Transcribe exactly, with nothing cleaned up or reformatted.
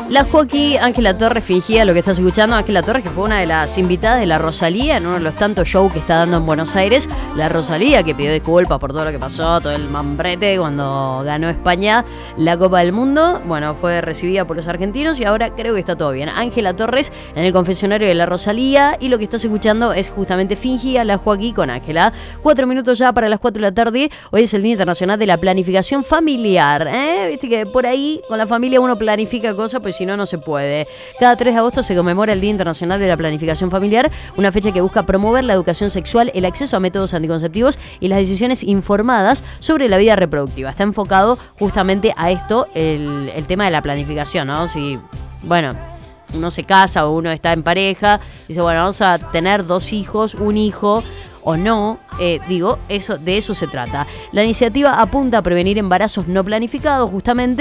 La Joaquí, Ángela Torres fingía lo que estás escuchando. Ángela Torres, que fue una de las invitadas de la Rosalía en uno de los tantos shows que está dando en Buenos Aires. La Rosalía, que pidió disculpas por todo lo que pasó, todo el mambrete cuando ganó España la Copa del Mundo. Bueno, fue recibida por los argentinos y ahora creo que está todo bien. Ángela Torres en el confesionario de la Rosalía, y lo que estás escuchando es justamente Fingía la Joaquí con Ángela. Cuatro minutos ya para las cuatro de la tarde. Hoy es el Día Internacional de la Planificación Familiar. ¿eh? Viste que por ahí con la familia uno planifica cosas, pues si no, no se puede. Cada tres de agosto se conmemora el Día Internacional de la Planificación Familiar, una fecha que busca promover la educación sexual, el acceso a métodos anticonceptivos y las decisiones informadas sobre la vida reproductiva. Está enfocado justamente a esto, el, el tema de la planificación, ¿no? Si, bueno, uno se casa o uno está en pareja, dice, bueno, vamos a tener dos hijos, un hijo o no, eh, digo, eso, de eso se trata. La iniciativa apunta a prevenir embarazos no planificados, justamente.